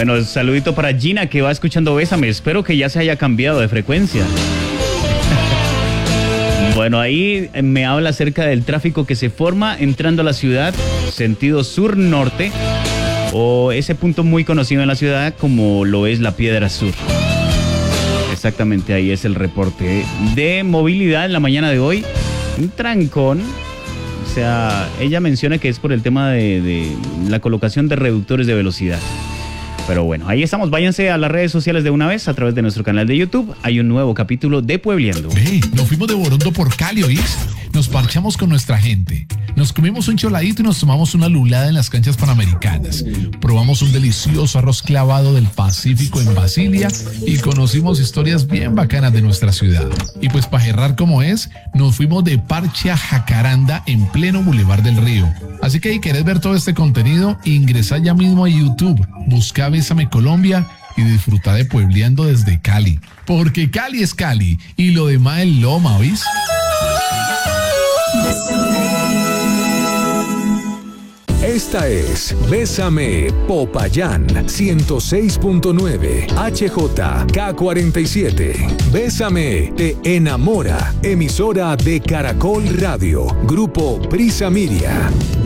Bueno, saludito para Gina que va escuchando Bésame. Espero que ya se haya cambiado de frecuencia. Bueno, ahí me habla acerca del tráfico que se forma entrando a la ciudad, sentido sur-norte, o ese punto muy conocido en la ciudad como lo es la Piedra Sur. Exactamente, ahí es el reporte de movilidad en la mañana de hoy. Un trancón. O sea, ella menciona que es por el tema de la colocación de reductores de velocidad. Pero bueno, ahí estamos. Váyanse a las redes sociales de una vez a través de nuestro canal de YouTube. Hay un nuevo capítulo de Puebleando. Nos fuimos de Borondo por Cali, ¿oís? Nos parchamos con nuestra gente. Nos comimos un choladito y nos tomamos una lulada en las canchas panamericanas. Probamos un delicioso arroz clavado del Pacífico en Basilia y conocimos historias bien bacanas de nuestra ciudad. Y pues para cerrar como es, nos fuimos de parche a Jacaranda en pleno Boulevard del Río. Así que si querés ver todo este contenido, ingresa ya mismo a YouTube, busca Bésame Colombia y disfruta de Puebleando desde Cali. Porque Cali es Cali y lo demás es Loma, ¿oís? Esta es Bésame Popayán 106.9 HJK47. Bésame te enamora. Emisora de Caracol Radio. Grupo Prisa Miria.